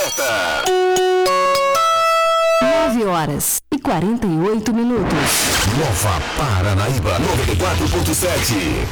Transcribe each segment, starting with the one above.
certa. 9h48. Nova Paranaíba 94.7.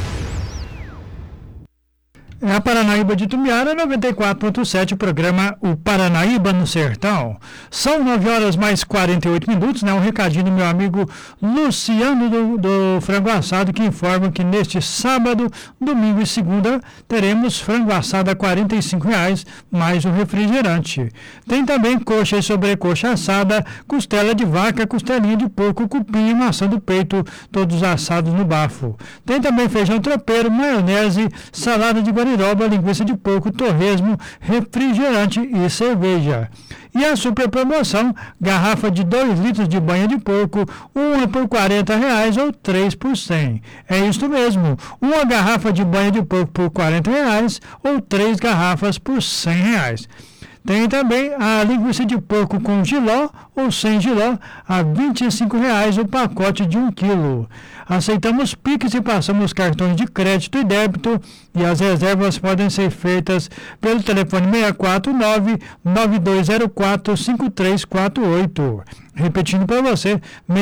É a Paranaíba de Tumiara, 94.7, o programa O Paranaíba no Sertão. São 9h48, né? Um recadinho do meu amigo Luciano do Frango Assado, que informa que neste sábado, domingo e segunda teremos frango assado a R$ 45,00, mais um refrigerante. Tem também coxa e sobrecoxa assada, costela de vaca, costelinha de porco, cupim e maçã do peito, todos assados no bafo. Tem também feijão tropeiro, maionese, salada de guariroba, linguiça de porco, torresmo, refrigerante e cerveja. E a super promoção, garrafa de 2 litros de banha de porco, uma por R$ 40,00 ou 3 por 100. É isso mesmo, uma garrafa de banha de porco por R$ 40,00 ou 3 garrafas por R$ 100,00. Tem também a linguiça de porco com jiló ou sem jiló a R$ 25,00 o pacote de 1 quilo. Aceitamos Pix e passamos cartões de crédito e débito e as reservas podem ser feitas pelo telefone 649-9204-5348. Repetindo para você,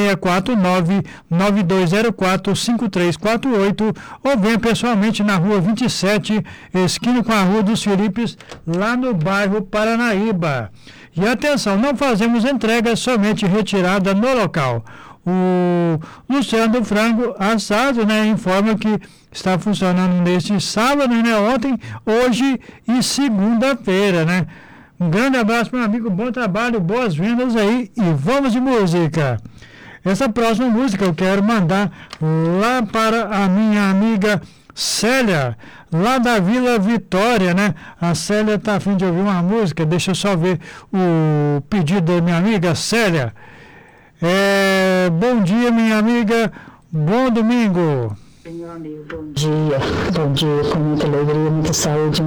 649-9204-5348 ou venha pessoalmente na rua 27, esquina com a Rua dos Filipes, lá no bairro Paranaíba. E atenção, não fazemos entrega, somente retirada no local. O Luciano do Frango Assado, né, informa que está funcionando neste sábado, né, ontem, hoje e segunda-feira, né? Um grande abraço, meu amigo, bom trabalho, boas vendas aí e vamos de música. Essa próxima música eu quero mandar lá para a minha amiga Célia, lá da Vila Vitória, né? A Célia está a fim de ouvir uma música, deixa eu só ver o pedido da minha amiga Célia. Bom dia, minha amiga, bom domingo. Meu amigo, bom dia, com muita alegria, muita saúde.